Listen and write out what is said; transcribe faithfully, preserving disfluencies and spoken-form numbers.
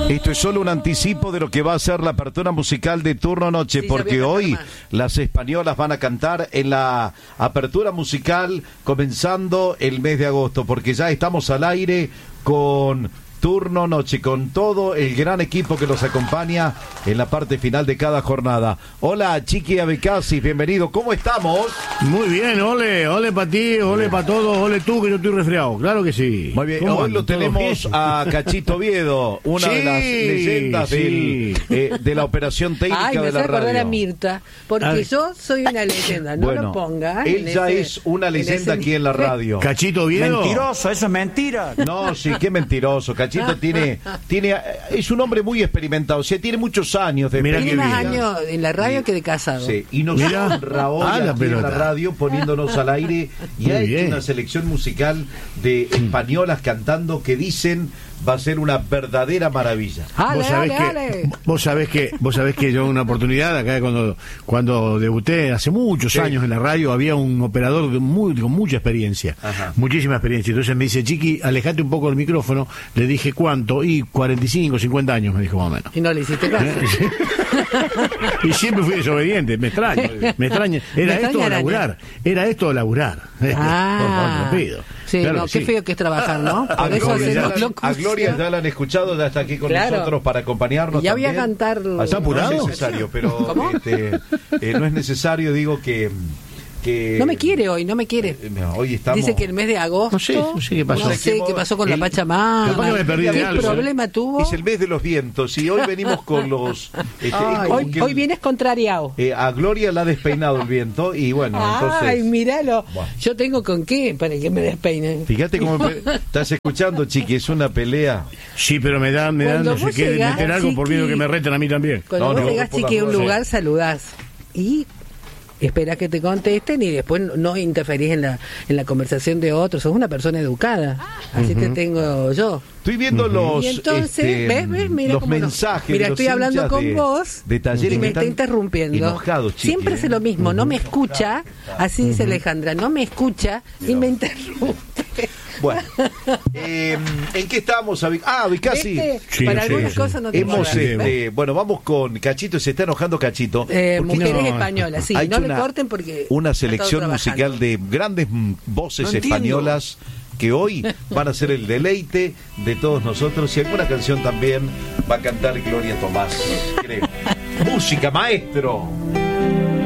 Esto es solo un anticipo de lo que va a ser la apertura musical de Turno Noche, sí, porque hoy más. Las españolas van a cantar en la apertura musical comenzando el mes de agosto, porque ya estamos al aire con Turno Noche, con todo el gran equipo que los acompaña en la parte final de cada jornada. Hola, Chiqui Abecasi, bienvenido. ¿Cómo estamos? Muy bien, ole, ole para ti, ole para todos, ole tú, que yo estoy resfriado. Claro que sí. Muy bien, hoy lo tenemos a Cachito Oviedo, una sí, de las leyendas sí. del, eh, de la operación técnica Ay, de la radio. Ay, me a Mirta, porque Ay. yo soy una leyenda, no bueno, lo ponga. Él ya ese, es una leyenda en aquí en la radio. Cachito Oviedo. Mentiroso, eso es mentira. No, sí, qué mentiroso. Cachito tiene, tiene, es un hombre muy experimentado, o sea, tiene muchos años de Mira experiencia. Tiene más años en la radio sí. que de casado. Sí, y nos honra hoy ah, la aquí en la radio poniéndonos al aire y ha hecho una selección musical de españolas cantando que dicen va a ser una verdadera maravilla. Ale, vos sabés ale, que ale. vos sabés que vos sabés que yo una oportunidad acá cuando cuando debuté hace muchos sí. años en la radio había un operador de muy, con mucha experiencia, Ajá. muchísima experiencia. Entonces me dice, Chiqui, alejate un poco del micrófono. Le dije, ¿cuánto? Y cuarenta y cinco, cincuenta años, me dijo más o menos. Y no le hiciste caso. Y siempre fui desobediente, me extraña, me extraña. Era me esto de laburar, era esto de laburar. Ah. Por pido. Sí, claro no, qué sí. feo que es trabajar, ¿no? Por a, eso Gloria, ya la, a Gloria ya la han escuchado, ya está aquí con claro. nosotros para acompañarnos. Ya también. voy a cantar. ¿Está apurado? No es necesario, pero este, eh, no es necesario, digo que... Que, no me quiere hoy, no me quiere. Eh, no, hoy estamos... Dice que el mes de agosto. No sé, no sé qué pasó. No sé qué pasó con el, la Pachamama. Me perdí de ¿Qué algo, problema ¿eh? tuvo? Es el mes de los vientos y hoy venimos con los. Este, Ay, hoy, que, hoy vienes contrariado. Eh, a Gloria la ha despeinado el viento y bueno, entonces. Ay, míralo. Bueno. Yo tengo con qué para que me despeinen. Fíjate cómo me, estás escuchando, Chiqui, es una pelea. Sí, pero me dan, me dan, no sé qué, de meter algo Chiqui, por miedo que me reten a mí también. Cuando no, vos no, llegás, Chiqui, a un lugar, saludás. Y esperás que te contesten y después no interferís en la en la conversación de otros. Sos una persona educada. Así uh-huh. te tengo yo. Estoy viendo uh-huh. los, y entonces, este, ¿ves? ¿ves? Mira los mensajes. Mira, de estoy hablando con de, vos de talleres y me está interrumpiendo. Enojados, Chiqui, Siempre ¿eh? hace lo mismo. Uh-huh. No me escucha. Así dice uh-huh. Alejandra. No me escucha y no. me interrumpe. Bueno, eh, ¿en qué estamos? Ah, casi. Sí, para sí, algunas sí. cosas no te Hemos, este, bueno, vamos con Cachito. Se está enojando Cachito. Eh, mujeres no, españolas, sí. No una, le corten porque una selección musical de grandes voces no españolas que hoy van a ser el deleite de todos nosotros y alguna canción también va a cantar Gloria Tomás, creo. Música, maestro.